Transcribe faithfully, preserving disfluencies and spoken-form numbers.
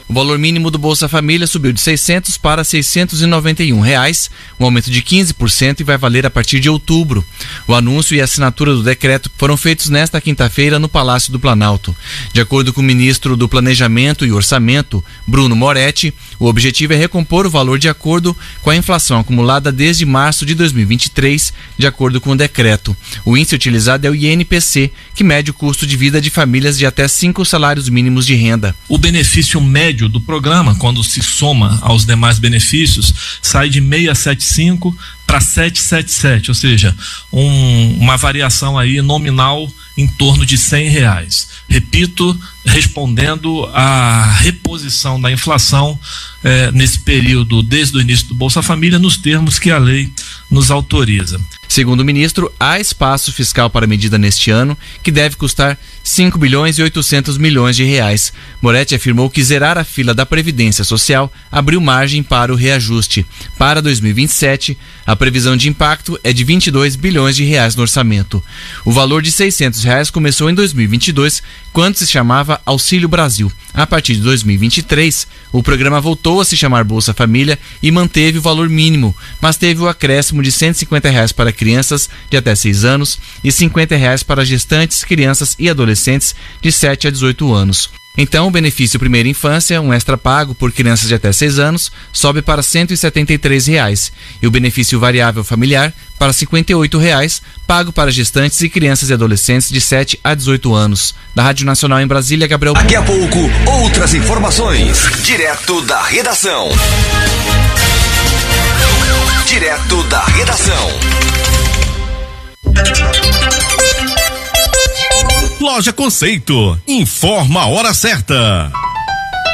O valor mínimo do Bolsa Família subiu de seiscentos para seiscentos e noventa e um reais, um aumento de quinze por cento, e vai valer a partir de outubro. O anúncio e a assinatura do decreto foram feitos nesta quinta-feira no Palácio do Planalto. De acordo com o ministro do Planejamento e Orçamento, Bruno Moretti, o objetivo é recompor o valor de acordo com a inflação acumulada desde março de dois mil e vinte e três, de acordo com o decreto. O índice utilizado é o I N P C, que mede o custo de vida de famílias de até cinco salários mínimos de renda. O benefício médio do programa, quando se soma aos demais benefícios, sai de seiscentos e setenta e cinco para setecentos e setenta e sete, ou seja, um, uma variação aí nominal em torno de cem reais. Repito, respondendo à reposição da inflação eh, nesse período desde o início do Bolsa Família nos termos que a lei nos autoriza. Segundo o ministro, há espaço fiscal para a medida neste ano, que deve custar cinco bilhões e oitocentos milhões de reais. Moretti afirmou que zerar a fila da Previdência Social abriu margem para o reajuste. Para dois mil e vinte e sete, a previsão de impacto é de vinte e dois bilhões de reais no orçamento. O valor de seiscentos reais começou em dois mil e vinte e dois, quando se chamava Auxílio Brasil. A partir de dois mil e vinte e três, o programa voltou a se chamar Bolsa Família e manteve o valor mínimo, mas teve o acréscimo de cento e cinquenta reais para crianças de até seis anos e cinquenta reais para gestantes, crianças e adolescentes de sete a dezoito anos. Então, o benefício Primeira Infância, um extra pago por crianças de até seis anos, sobe para cento e setenta e três reais, e o benefício variável familiar para cinquenta e oito reais, pago para gestantes e crianças e adolescentes de sete a dezoito anos. Da Rádio Nacional em Brasília, Gabriel. Daqui a pouco, outras informações, direto da redação. Direto da redação. Loja Conceito, informa a hora certa.